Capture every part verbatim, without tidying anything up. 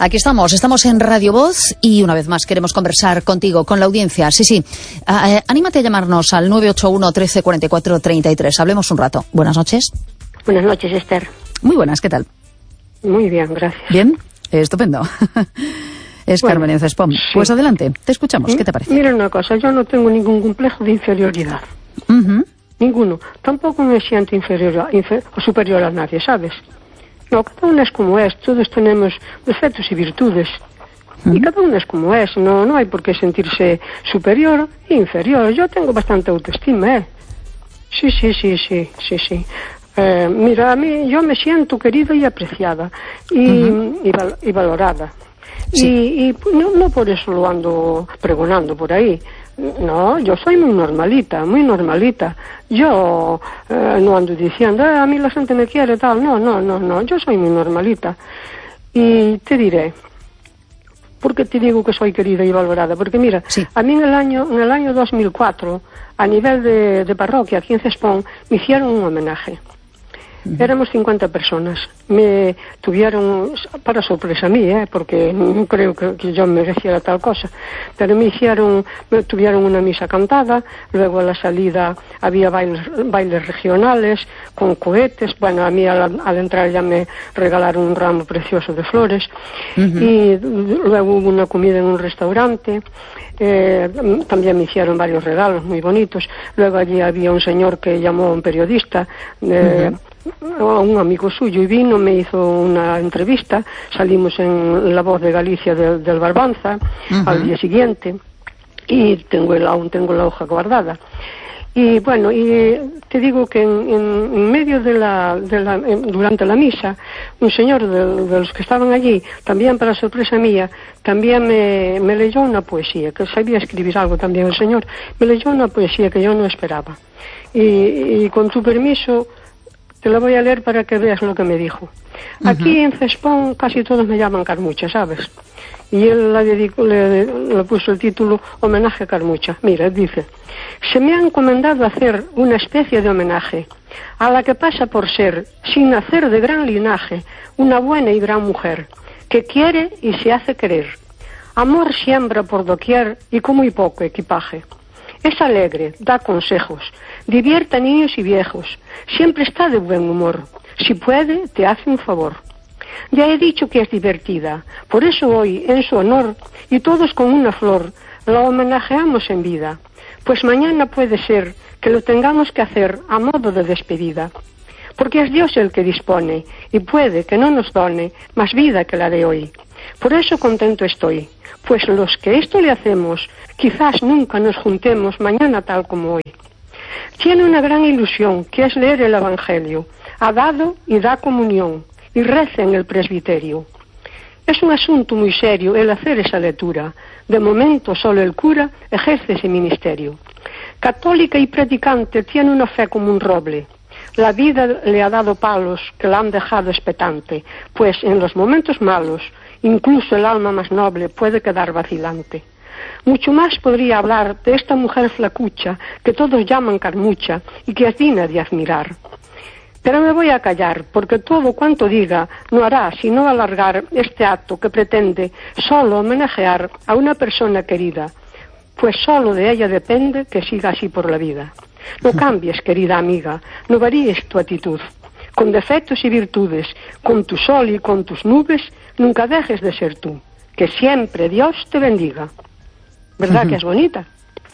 Aquí estamos, estamos en Radio Voz y una vez más queremos conversar contigo, con la audiencia. Sí, sí, uh, anímate a llamarnos al nueve ocho uno, trece, cuarenta y cuatro, treinta y tres. Hablemos un rato. Buenas noches. Buenas noches, Esther. Muy buenas, ¿qué tal? Muy bien, gracias. Bien, eh, estupendo. Es bueno, Carmen en Cespón. Sí. Pues adelante, te escuchamos, ¿qué te parece? Mira una cosa, yo no tengo ningún complejo de inferioridad. Uh-huh. Ninguno. Tampoco me siento inferior, infer, o superior a nadie, ¿sabes? No, cada uno es como es, todos tenemos defectos y virtudes. Uh-huh. Y cada uno es como es, no, no hay por qué sentirse superior e inferior. Yo tengo bastante autoestima, ¿eh? Sí, sí, sí, sí, sí, sí. Eh, mira, a mí yo me siento querida y apreciada y, uh-huh. y, val, y valorada. Sí. Y, y no, no por eso lo ando pregonando por ahí. No, yo soy muy normalita, muy normalita. Yo eh, no ando diciendo, eh, a mí la gente me quiere, tal. No, no, no, no. Yo soy muy normalita. Y te diré, ¿por qué te digo que soy querida y valorada? Porque mira, sí. a mí en el año en el año dos mil cuatro, a nivel de, de parroquia, aquí en Cespón, me hicieron un homenaje. Uh-huh. Éramos cincuenta personas. Me tuvieron, para sorpresa mía, ¿eh? Porque no creo que, que yo mereciera tal cosa, pero me hicieron, me tuvieron una misa cantada, luego a la salida había bailes, bailes regionales, con cohetes. Bueno, a mí al, al entrar ya me regalaron un ramo precioso de flores. Uh-huh. Y luego hubo una comida en un restaurante. Eh, también me hicieron varios regalos muy bonitos. Luego allí había un señor que llamó a un periodista, eh, uh-huh. a un amigo suyo, y vino, me hizo una entrevista. Salimos en La Voz de Galicia de, del Barbanza uh-huh. al día siguiente, y tengo el, aún tengo la hoja guardada. Y bueno, y te digo que en, en, en medio de la, de la en, durante la misa, un señor de, de los que estaban allí, también para sorpresa mía, también me, me leyó una poesía, que sabía escribir algo también el señor, me leyó una poesía que yo no esperaba. Y, y con tu permiso, te la voy a leer para que veas lo que me dijo. Uh-huh. Aquí en Cespón casi todos me llaman Carmucha, ¿sabes? Y él le, dedicó, le, le puso el título Homenaje a Carmucha. Mira, dice: se me ha encomendado hacer una especie de homenaje a la que pasa por ser, sin nacer de gran linaje, una buena y gran mujer, que quiere y se hace querer. Amor siembra por doquier y con muy poco equipaje. Es alegre, da consejos, divierte a niños y viejos, siempre está de buen humor. Si puede, te hace un favor. Ya he dicho que es divertida, por eso hoy, en su honor, y todos con una flor, la homenajeamos en vida, pues mañana puede ser que lo tengamos que hacer a modo de despedida, porque es Dios el que dispone, y puede que no nos done más vida que la de hoy. Por eso contento estoy, pues los que esto le hacemos, quizás nunca nos juntemos mañana tal como hoy. Tiene una gran ilusión, que es leer el Evangelio, ha dado y da comunión, y reza en el presbiterio. Es un asunto muy serio el hacer esa lectura. De momento solo el cura ejerce ese ministerio. Católica y predicante, tiene una fe como un roble. La vida le ha dado palos que la han dejado expectante, pues en los momentos malos, incluso el alma más noble puede quedar vacilante. Mucho más podría hablar de esta mujer flacucha, que todos llaman Carmucha, y que es digna de admirar. Pero me voy a callar, porque todo cuanto diga no hará sino alargar este acto que pretende solo homenajear a una persona querida, pues solo de ella depende que siga así por la vida. No cambies, querida amiga, no varíes tu actitud. Con defectos y virtudes, con tu sol y con tus nubes, nunca dejes de ser tú. Que siempre Dios te bendiga. ¿Verdad que es bonita?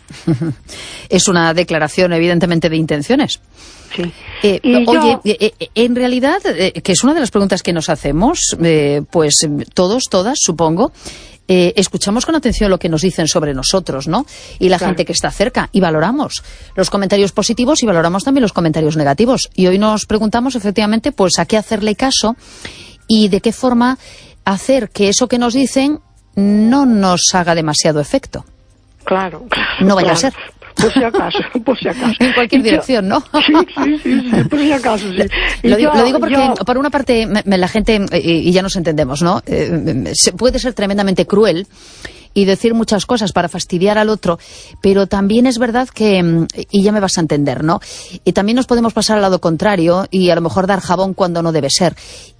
Es una declaración evidentemente de intenciones. Sí. Eh, oye, yo... eh, eh, en realidad, eh, que es una de las preguntas que nos hacemos, eh, pues todos, todas, supongo, eh, escuchamos con atención lo que nos dicen sobre nosotros, ¿no? Y la claro. gente que está cerca, y valoramos los comentarios positivos y valoramos también los comentarios negativos. Y hoy nos preguntamos, efectivamente, pues a qué hacerle caso y de qué forma hacer que eso que nos dicen no nos haga demasiado efecto. Claro, claro. No vaya claro. a ser. Por si acaso, por si acaso. En cualquier y dirección, yo, ¿no? Sí, sí, sí, sí, por si acaso, sí. Lo digo, yo, lo digo porque, yo... por una parte, me, la gente, y, y ya nos entendemos, ¿no? Eh, se, puede ser tremendamente cruel y decir muchas cosas para fastidiar al otro, pero también es verdad que, y ya me vas a entender, ¿no? Y también nos podemos pasar al lado contrario y a lo mejor dar jabón cuando no debe ser.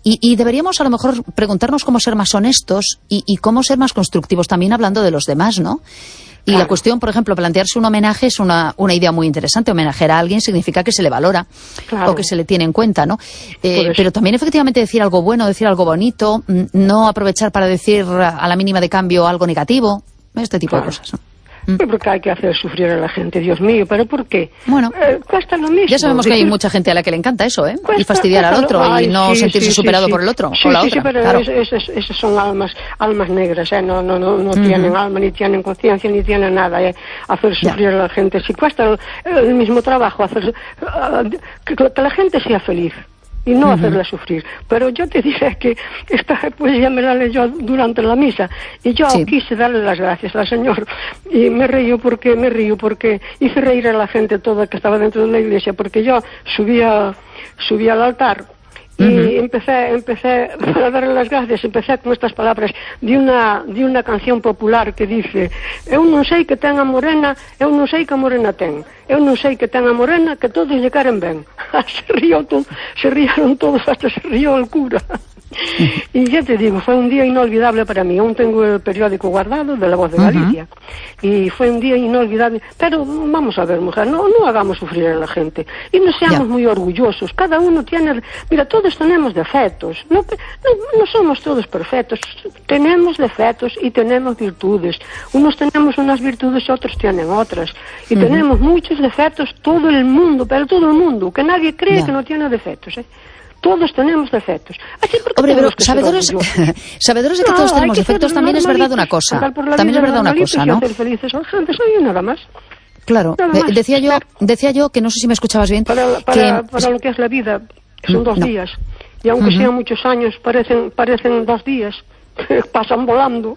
Y, y deberíamos a lo mejor preguntarnos cómo ser más honestos y, y cómo ser más constructivos, también hablando de los demás, ¿no? Y claro. La cuestión, por ejemplo, plantearse un homenaje es una, una idea muy interesante. Homenajear a alguien significa que se le valora, claro, o que se le tiene en cuenta, ¿no? Eh, pero también efectivamente decir algo bueno, decir algo bonito, no aprovechar para decir a la mínima de cambio algo negativo, este tipo claro. de cosas, ¿no? Porque hay que hacer sufrir a la gente, Dios mío, ¿pero por qué? Bueno, eh, cuesta lo mismo. Ya sabemos que hay mucha gente a la que le encanta eso, ¿eh? Cuesta, y fastidiar al otro lo... Ay, y no sí, sentirse sí, superado sí, por el otro sí, o la sí, otra. Sí, pero claro. esas, esas son almas almas negras, ¿eh? No, no, no, no uh-huh. tienen alma, ni tienen conciencia, ni tienen nada, ¿eh? Hacer sufrir ya. a la gente. Si cuesta el, el mismo trabajo hacer uh, que, que la gente sea feliz y no uh-huh. hacerla sufrir. Pero yo te diré que esta poesía me la leyó durante la misa y yo sí. quise darle las gracias al Señor y me río porque me río porque hice reír a la gente toda que estaba dentro de la iglesia, porque yo subía subía al altar y uh-huh. empecé empecé para darle las gracias, empecé con estas palabras de una de una canción popular que dice: eu non sei que ten a morena, eu non sei que a morena ten, eu non sei que ten a morena, que todos lle queren ben. se rió todo, se rieron todos, hasta se rió el cura. Y ya te digo, fue un día inolvidable para mí. Aún tengo el periódico guardado de La Voz de Galicia uh-huh. y fue un día inolvidable. Pero vamos a ver, mujer, no, no hagamos sufrir a la gente y no seamos yeah. muy orgullosos. Cada uno tiene, mira, todos tenemos defectos, no, no, no somos todos perfectos, tenemos defectos y tenemos virtudes. Unos tenemos unas virtudes y otros tienen otras, y uh-huh. tenemos muchos defectos, todo el mundo, pero todo el mundo, que nadie cree yeah. que no tiene defectos, ¿eh? Todos tenemos defectos. Así Hombre, pero sabedores, sabedores de que no, todos tenemos defectos, también es verdad una cosa. También es verdad una cosa, ¿no? Hacer felices a la gente, soy nada más. Claro, nada más. decía yo, decía yo que no sé si me escuchabas bien. Para, para, que... para lo que es la vida, son dos no. días. Y aunque uh-huh. sean muchos años, parecen, parecen dos días. Pasan volando.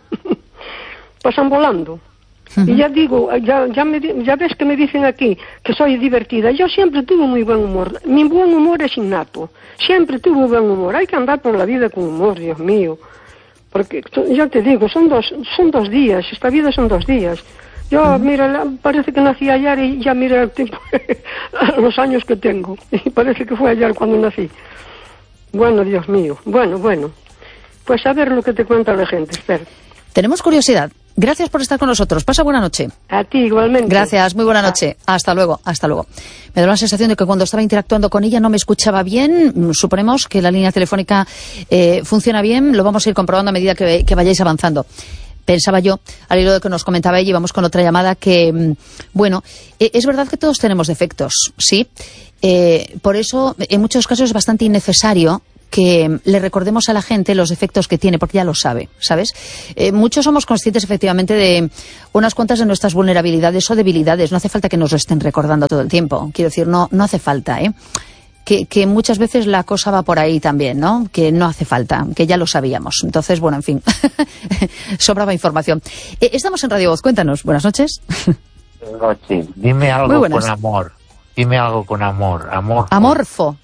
Pasan volando. Uh-huh. Y ya digo, ya, ya, me, ya ves que me dicen aquí que soy divertida. Yo siempre tuve muy buen humor. Mi buen humor es innato. Siempre tuve buen humor. Hay que andar por la vida con humor, Dios mío. Porque, ya te digo, son dos, son dos días. Esta vida son dos días. Yo, uh-huh. mira, parece que nací ayer y ya mira el tiempo, los años que tengo. Y parece que fue ayer cuando nací. Bueno, Dios mío. Bueno, bueno. Pues a ver lo que te cuenta la gente. Espera. Tenemos curiosidad. Gracias por estar con nosotros. Pasa buena noche. A ti igualmente. Gracias, muy buena noche. Hasta luego, hasta luego. Me da la sensación de que cuando estaba interactuando con ella no me escuchaba bien. Suponemos que la línea telefónica eh, funciona bien. Lo vamos a ir comprobando a medida que, que vayáis avanzando. Pensaba yo, al hilo de que nos comentaba ella, y vamos con otra llamada, que, bueno, eh, es verdad que todos tenemos defectos, ¿sí? Eh, por eso, en muchos casos es bastante innecesario que le recordemos a la gente los defectos que tiene, porque ya lo sabe, ¿sabes? Eh, muchos somos conscientes efectivamente de unas cuantas de nuestras vulnerabilidades o debilidades. No hace falta que nos lo estén recordando todo el tiempo. Quiero decir, no, no hace falta, ¿eh? Que, que muchas veces la cosa va por ahí también, ¿no? Que no hace falta, que ya lo sabíamos. Entonces, bueno, en fin, sobraba información. Eh, estamos en Radio Voz, cuéntanos. Buenas noches. Buenas noches. Dime algo con amor. Dime algo con amor. Amor. Amorfo.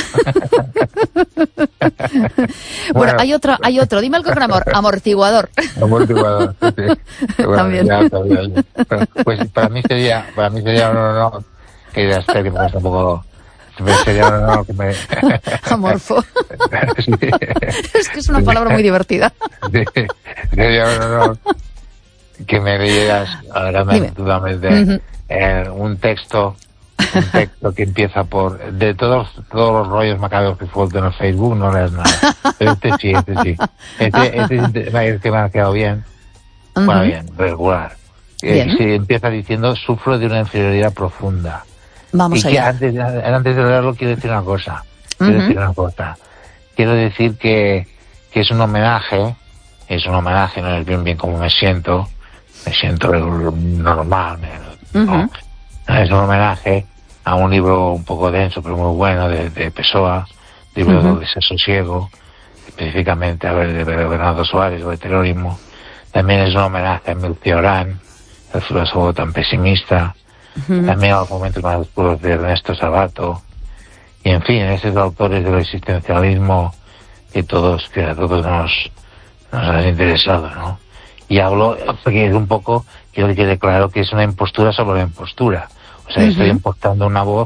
bueno, bueno, hay otro, hay otro. Dime algo con amor. Amortiguador. Amortiguador. Sí, sí. Bueno, también. Ya, también. Pues para mí sería, para mí sería un honor que ya esté, que me un poco. Sería un honor que me. Amorfo. Sí. Es que es una palabra muy divertida. Sí. Sería un honor que me leyeras ahora mentalmente uh-huh. eh, un texto. Un texto que empieza por de todos todos los rollos macabros que sueltan en Facebook, no lees nada, pero este sí, este sí este, este, este, este me ha quedado bien. Uh-huh. Bueno, bien, regular. Bien. Eh, se empieza diciendo: sufro de una inferioridad profunda. Vamos y allá. Que antes, antes de leerlo quiero decir una cosa quiero uh-huh. decir una cosa quiero decir que, que es un homenaje es un homenaje, no es bien bien como me siento me siento normal, uh-huh. ¿no? Es un homenaje a un libro un poco denso, pero muy bueno, de, de Pessoa, libro uh-huh. de Desasosiego, específicamente a ver, de Bernardo Soares, o de terrorismo. También es un homenaje a Emile Orán, el filósofo tan pesimista. Uh-huh. También a los momentos más oscuros de Ernesto Sabato. Y en fin, esos autores del existencialismo que todos, que a todos nos, nos han interesado, ¿no? Y hablo, porque es un poco, quiero que quede claro que es una impostura sobre la impostura. O sea, uh-huh. estoy impostando una voz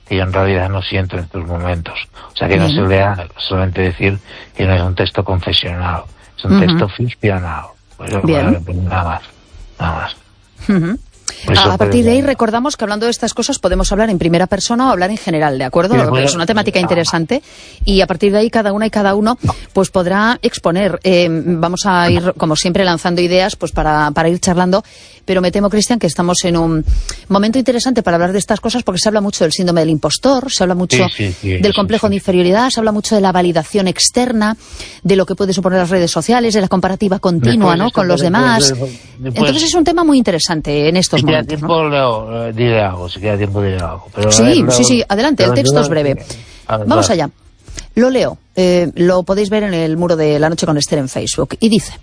que yo en realidad no siento en estos momentos. O sea, que no Bien. se lea solamente decir que no es un texto confesional, es un Uh-huh. texto ficcional. Pues, Bien. bueno, nada más, nada más. Uh-huh. Eso A, a partir de ahí puede- recordamos que hablando de estas cosas podemos hablar en primera persona o hablar en general, ¿de acuerdo? Sí, bueno, es una temática ah. interesante y a partir de ahí cada una y cada uno pues podrá exponer. Eh, vamos a ir, como siempre, lanzando ideas pues para, para ir charlando, pero me temo, Cristian, que estamos en un momento interesante para hablar de estas cosas porque se habla mucho del síndrome del impostor, se habla mucho Sí, sí, sí, del sí, complejo sí. de inferioridad, se habla mucho de la validación externa, de lo que puede suponer las redes sociales, de la comparativa continua, Después ¿no?, esto, con los después- demás. después- Entonces es un tema muy interesante en estos Si queda momentos, ¿no? tiempo, Leo, eh, diré algo, si queda tiempo diré algo. Pero, a Sí, ver, Leo, sí, sí, adelante, el pero texto yo- es breve. A ver, Vamos dale. allá. Lo leo, eh, lo podéis ver en el muro de La Noche con Esther en Facebook, y dice: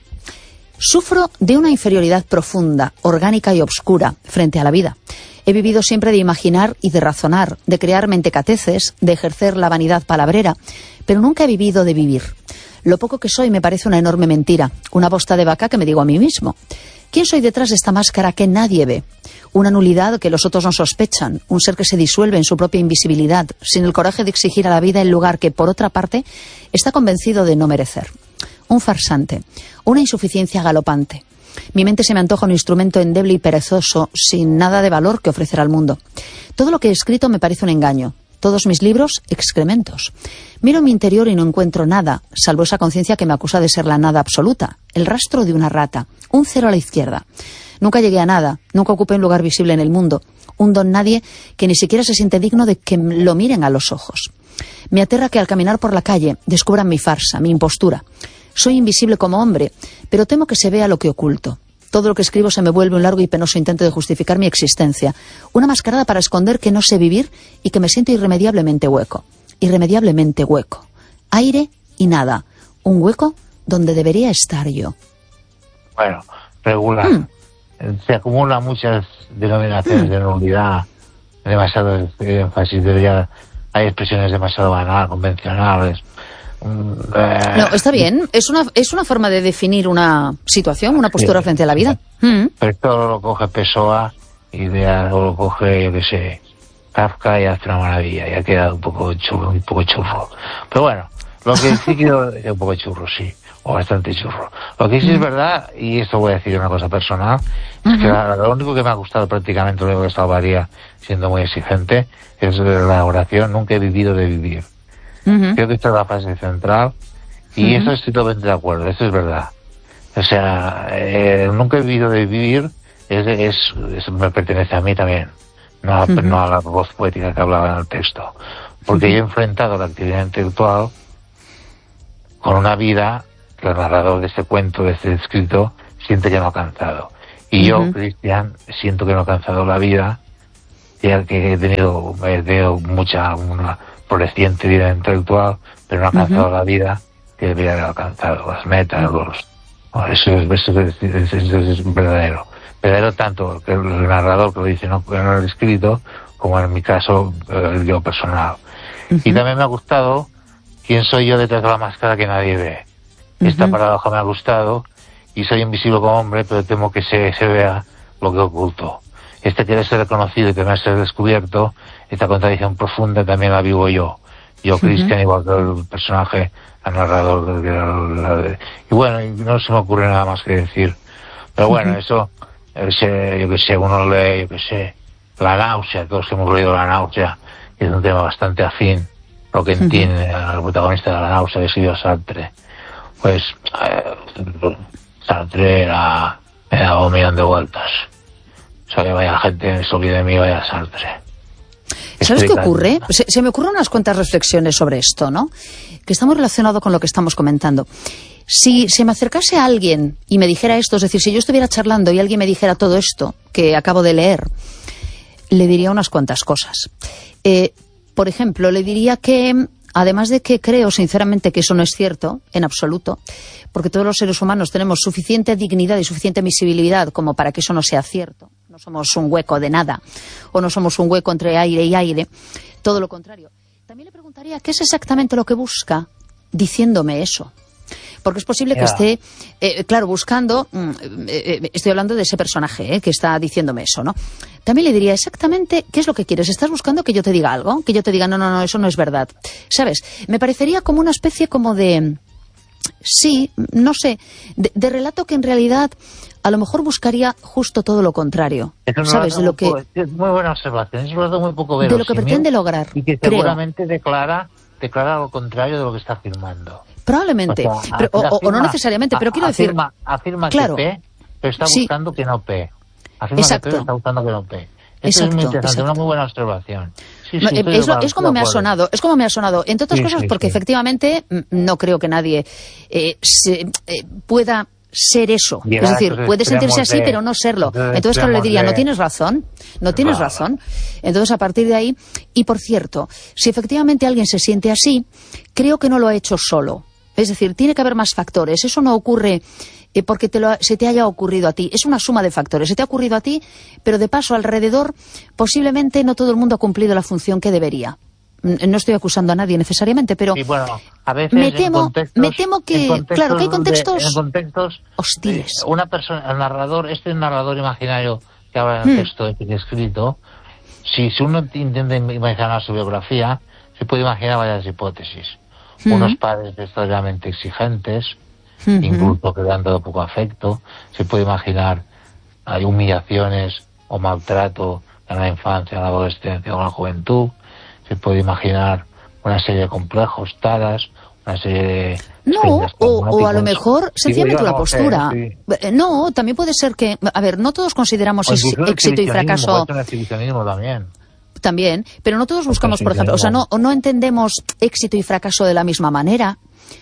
sufro de una inferioridad profunda, orgánica y obscura frente a la vida. He vivido siempre de imaginar y de razonar, de crear mentecateces, de ejercer la vanidad palabrera, pero nunca he vivido de vivir. Lo poco que soy me parece una enorme mentira, una bosta de vaca que me digo a mí mismo. ¿Quién soy detrás de esta máscara que nadie ve? Una nulidad que los otros no sospechan, un ser que se disuelve en su propia invisibilidad, sin el coraje de exigir a la vida el lugar que, por otra parte, está convencido de no merecer. Un farsante, una insuficiencia galopante. Mi mente se me antoja un instrumento endeble y perezoso, sin nada de valor que ofrecer al mundo. Todo lo que he escrito me parece un engaño. Todos mis libros, excrementos. Miro en mi interior y no encuentro nada, salvo esa conciencia que me acusa de ser la nada absoluta, el rastro de una rata, un cero a la izquierda. Nunca llegué a nada, nunca ocupé un lugar visible en el mundo, un don nadie que ni siquiera se siente digno de que lo miren a los ojos. Me aterra que al caminar por la calle descubran mi farsa, mi impostura. Soy invisible como hombre, pero temo que se vea lo que oculto. Todo lo que escribo se me vuelve un largo y penoso intento de justificar mi existencia, una mascarada para esconder que no sé vivir y que me siento irremediablemente hueco. Irremediablemente hueco. Aire y nada. Un hueco donde debería estar yo. Bueno, regular. Mm. Se acumulan muchas denominaciones Mm. de nulidad, demasiado énfasis, debería, hay expresiones demasiado banales, convencionales. Mm, eh, No, está bien. Es una, es una forma de definir una situación, una postura Sí, frente a la vida. sí. Mm. Pero esto lo coge Pessoa y de algo lo coge, yo qué sé, Kafka y hace una maravilla. Y ha quedado un poco churro, un poco churro. Pero bueno, lo que sí quiero es un poco churro, sí. O bastante churro. Lo que sí es verdad, y esto voy a decir una cosa personal, es que la- lo único que me ha gustado prácticamente, lo único que he estado varía siendo muy exigente, es la oración. Nunca he vivido de vivir. Ujú. Creo que esta es la fase central y eso estoy totalmente de acuerdo, eso es verdad. O sea, eh, nunca he vivido de vivir, es, es, es- me pertenece a mí también, no a, Ujú. no a la voz poética que hablaba en el texto. Porque yo he enfrentado la actividad intelectual con una vida que el narrador de este cuento, de este escrito, siente que no ha alcanzado. Y yo, Ujú. Cristian, siento que no he alcanzado la vida, ya que he tenido, he tenido mucha, una floreciente vida intelectual, pero no he alcanzado Ujú. la vida que debería haber alcanzado, las metas, los... bueno, eso, es, eso, es, eso es- eso es verdadero. Verdadero tanto que el narrador que lo dice, no en el escrito, como en mi caso, eh, el yo personal. Y también me ha gustado quién soy yo detrás de la máscara que nadie ve. Esta Ujú. paradoja me ha gustado y soy invisible como hombre, pero temo que se, se vea lo que oculto. Este querer ser reconocido y temer ser descubierto, esta contradicción profunda también la vivo yo. Yo, Cristian, igual que el personaje, el narrador. de- de- la de- y bueno, y no se me ocurre nada más que decir. Pero bueno, eso, ese, yo que sé, uno lee, yo que sé, La náusea, todos hemos leído La náusea, que es un tema bastante afín, lo que entiende al protagonista de La náusea, que es Guido Sartre. Pues, eh, Sartre era, me daba un millón de vueltas. O sea, que vaya gente, se olvide de mí, vaya Sartre. ¿Sabes qué Explicando. ocurre? Se, se me ocurren unas cuantas reflexiones sobre esto, ¿no? Que está muy relacionado con lo que estamos comentando. Si se me acercase a alguien y me dijera esto, es decir, si yo estuviera charlando y alguien me dijera todo esto que acabo de leer, le diría unas cuantas cosas. Eh, por ejemplo, le diría que, además de que creo sinceramente que eso no es cierto, en absoluto, porque todos los seres humanos tenemos suficiente dignidad y suficiente visibilidad como para que eso no sea cierto. No somos un hueco de nada, o no somos un hueco entre aire y aire, todo lo contrario. También le preguntaría qué es exactamente lo que busca diciéndome eso. Porque es posible que Ya. esté, eh, claro, buscando, mm, eh, eh, estoy hablando de ese personaje eh, que está diciéndome eso, ¿no? también le diría exactamente qué es lo que quieres. ¿Estás buscando que yo te diga algo? Que yo te diga, no, no, no, eso no es verdad. ¿Sabes? Me parecería como una especie como de... Sí, no sé, de, de relato que en realidad a lo mejor buscaría justo todo lo contrario. Es ¿Sabes? De lo que, es muy buena observación, es un relato muy poco de verosímil. lo que pretende lograr, Y que creo. seguramente declara, declara lo contrario de lo que está afirmando. Probablemente, O sea, pero, o, afirma, o no necesariamente, pero quiero decir... Afirma, afirma claro, que P, pero está sí. buscando que no P. Afirma Exacto. que P, pero está buscando que no P. Esto Exacto, es muy interesante, exacto. una muy buena observación. Sí, sí, No, estoy es, lo- de es como me ha acuerdo. sonado, es como me ha sonado, entre otras Sí, cosas sí, porque sí. efectivamente mm, no creo que nadie eh, se, eh, pueda ser eso. Llegar Es a decir, esos puede sentirse extremos así, de- pero no serlo. esos Entonces, claro, le extremos diría, de- no tienes razón, no tienes Claro. razón. Entonces, a partir de ahí, y por cierto, si efectivamente alguien se siente así, creo que no lo ha hecho solo. Es decir, tiene que haber más factores. Eso no ocurre eh, porque te lo, se te haya ocurrido a ti. Es una suma de factores. Se te ha ocurrido a ti, pero de paso alrededor, posiblemente no todo el mundo ha cumplido la función que debería. Mm, No estoy acusando a nadie necesariamente, pero Y bueno, a veces me en temo, contextos- me temo que, en contextos claro, que hay de- contextos en contextos hostiles. eh, una persona, el narrador, este narrador imaginario que habla en el Mm. texto que he escrito, si, si uno intenta imaginar su biografía, se puede imaginar varias hipótesis. Mm. Unos padres extraordinariamente exigentes, Ujú. incluso que dan todo poco afecto. Se puede imaginar hay humillaciones o maltrato en la infancia, en la adolescencia o en la juventud. Se puede imaginar una serie de complejos, taras, una serie de... No, experiencias o, o a lo traumáticas. mejor Digo, sencillamente yo una no lo sé, postura. sí. Eh, No, también puede ser que, a ver, no todos consideramos O ex- incluso el éxito y exhibicionismo, fracaso puede ser un exhibicionismo también. también, pero no todos buscamos, sí, por ejemplo, o sea, no, claro. o no entendemos éxito y fracaso de la misma manera.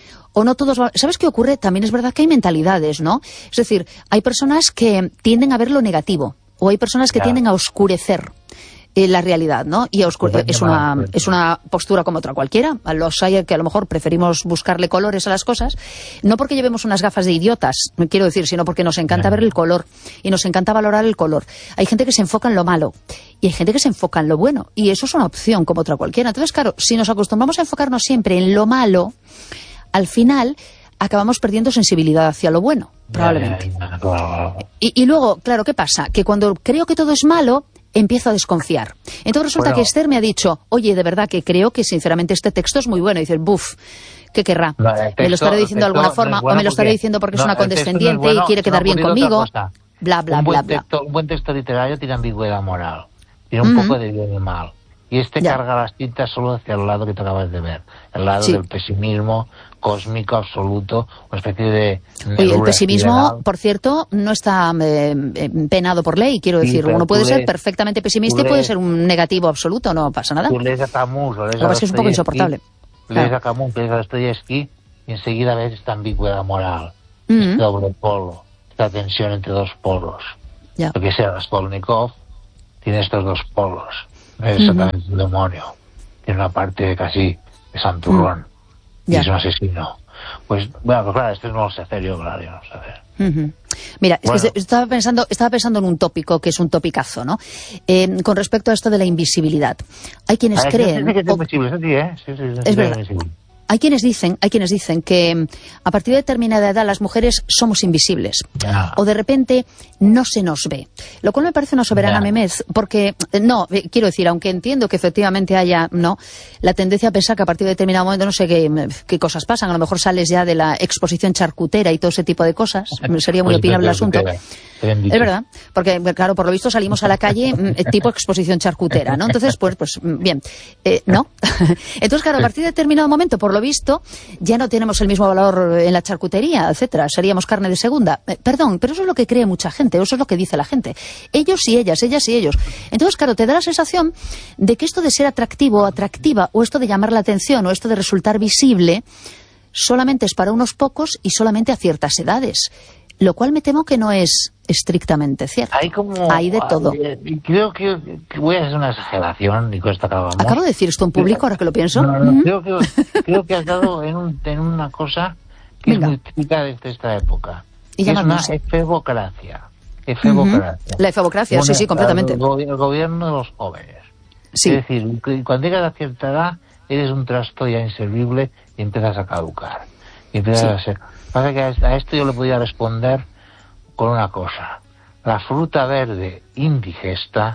O no todos... ¿Sabes qué ocurre? También es verdad que hay mentalidades, ¿no? Es decir, hay personas que tienden a ver lo negativo, o hay personas que Ya. tienden a oscurecer eh, la realidad, ¿no? Y a oscure- Pues es hay una, más, es una postura como otra cualquiera. A los hay que a lo mejor preferimos buscarle colores a las cosas, no porque llevemos unas gafas de idiotas, quiero decir, sino porque nos encanta ver el color y nos encanta valorar el color. Hay gente que se enfoca en lo malo y hay gente que se enfoca en lo bueno, y eso es una opción como otra cualquiera. Entonces, claro, si nos acostumbramos a enfocarnos siempre en lo malo, al final acabamos perdiendo sensibilidad hacia lo bueno, probablemente. Ya, ya, ya, claro. Y, y luego, claro, ¿qué pasa? Que cuando creo que todo es malo, empiezo a desconfiar. Entonces resulta Bueno. que Esther me ha dicho, oye, de verdad que creo que sinceramente este texto es muy bueno. Y dices, buf, ¿qué querrá? No, el ¿Me lo texto- estará el diciendo de texto alguna no forma? es bueno ¿O me lo estará porque- diciendo porque es no, una el texto no es condescendiente bueno, y quiere se me quedar ha bien ocurrido conmigo? otra cosa. Bla, bla, un bla, buen bla. texto, un buen texto literario tiene ambigüedad moral, tiene un Ujú. poco de bien y mal, y este Ya. carga las tintas solo hacia el lado que te acabas de ver, el lado Sí. del pesimismo cósmico absoluto, una especie de Oye, el negrura pesimismo, sideral. por cierto, no está eh, eh, penado por ley, quiero Sí, decir. pero Uno puede tú ser lees- perfectamente pesimista tú y puede lees- ser un negativo absoluto, no pasa nada. Tú lees a Camus o lees Lo que a pasa es que es un poco Dostoyevsky, insoportable. lees Claro. a Camus, lees a Dostoyevsky y enseguida ves esta ambigüedad moral, Ujú. este doble polo, esta tensión entre dos polos. Ya. Lo que sea Raskolnikov tiene estos dos polos, no es exactamente un demonio, tiene una parte casi de santurrón y Ya. es un asesino. Pues bueno, pues claro, esto no lo sé hacer yo, claro, yo no lo sé hacer. Ujú. Mira, es Bueno. que estaba pensando, estaba pensando en un tópico que es un topicazo, ¿no? Eh, con respecto a esto de la invisibilidad. Hay quienes Ah, eso creen... sí que es o- invisible, eso sí, ¿eh? Sí, sí, sí, sí, Es verdad. invisible. Hay quienes dicen, hay quienes dicen que mm, a partir de determinada edad las mujeres somos invisibles. Ya. O de repente no se nos ve. Lo cual me parece una soberana Ya. memez, porque, eh, no, eh, quiero decir, aunque entiendo que efectivamente haya, no, la tendencia a pensar que a partir de determinado momento no sé qué, mm, qué cosas pasan, a lo mejor sales ya de la exposición charcutera y todo ese tipo de cosas, sería muy Pues opinable el entonces, asunto. te- te han dicho. Es verdad, porque claro, por lo visto salimos a la calle mm, tipo exposición charcutera, ¿no? Entonces, pues, pues mm, bien, eh, ¿no? Entonces, claro, a partir de determinado momento, por lo visto, ya no tenemos el mismo valor en la charcutería, etcétera, seríamos carne de segunda. Eh, perdón, pero eso es lo que cree mucha gente, eso es lo que dice la gente. Ellos y ellas, ellas y ellos. Entonces, claro, te da la sensación de que esto de ser atractivo o atractiva, o esto de llamar la atención, o esto de resultar visible, solamente es para unos pocos y solamente a ciertas edades. Lo cual me temo que no es estrictamente cierto. Hay como... Hay de todo. hay- creo que, que voy a hacer una exageración y con esto acabamos. Acabo de decir esto en público, ahora que lo pienso. No, no, Ujú. creo, que, creo que has dado en, un, en una cosa que Venga. es muy típica de esta época. Y Que es una llámanos. efebocracia. Efebocracia. La efebocracia, sí, Una- sí, completamente. El, go- el gobierno de los jóvenes. Sí. Es decir, que cuando llegas a cierta edad, eres un trasto ya inservible y empiezas a caducar. Y empiezas Sí. a ser... Pasa que a esto- a esto yo le podía responder con una cosa. La fruta verde indigesta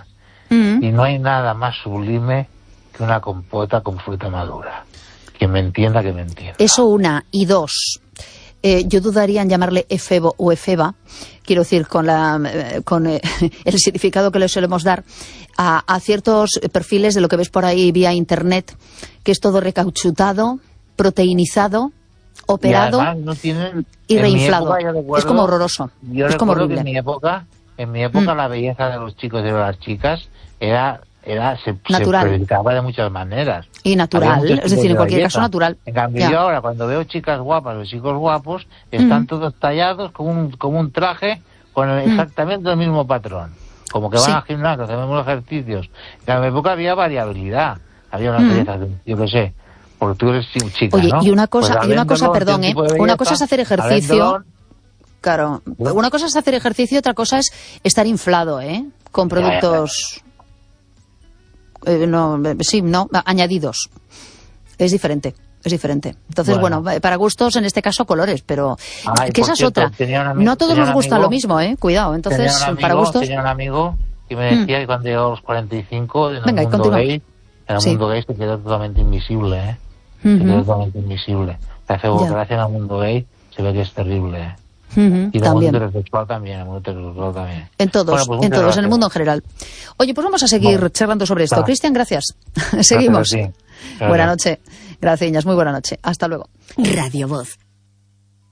Mm. Y no hay nada más sublime que una compota con fruta madura. Quien me entienda, que me entienda. Eso una. Y dos, eh, yo dudaría en llamarle efebo o efeba, quiero decir, con, la, eh, con eh, el significado que le solemos dar a, a ciertos perfiles de lo que ves por ahí vía internet, que es todo recauchutado, proteinizado, operado y, no tienen, y reinflado. Época, recuerdo, es como horroroso. Yo es como recuerdo que en mi época, en mi época mm. la belleza de los chicos y de las chicas era... Era, se, natural. se predicaba de muchas maneras. Y natural, es decir, en cualquier caso natural. En cambio ya. Yo ahora cuando veo chicas guapas o chicos guapos, están mm. todos tallados como un, como un traje con el, mm. exactamente el mismo patrón. Como que van sí. al gimnasio, hacemos ejercicios. En mi época había variabilidad, había una belleza, mm. yo qué sé, porque tú eres chica, Oye, ¿no? y una cosa, pues y una cosa perdón, ¿eh? Belleza, una cosa es hacer ejercicio... Claro, ¿no? Una cosa es hacer ejercicio, otra cosa es estar inflado, ¿eh? Con productos... Eh, no, sí, no, añadidos. Es diferente, es diferente. Entonces, bueno, bueno para gustos, en este caso, colores, pero Ay, que esa es cierto, otra. Amigo, no a todos nos gusta amigo, lo mismo, ¿eh? Cuidado, entonces, amigo, para gustos... Tenía un amigo que me decía mm. que cuando llegó a los cuarenta y cinco, en el Venga, mundo gay, en el sí. mundo gay se quedó totalmente invisible, ¿eh? Uh-huh. Se quedó totalmente invisible. La febocracia en el mundo gay se ve que es terrible, ¿eh? Uh-huh, y en el también. mundo heterosexual también, en el mundo heterosexual también. En todos, bueno, pues en todos, gracias. En el mundo en general. Oye, pues vamos a seguir bueno, charlando sobre esto. Cristian, gracias. Seguimos. Gracias. Buena noche. Gracias, Iñas. Muy buena noche. Hasta luego. Radio Voz.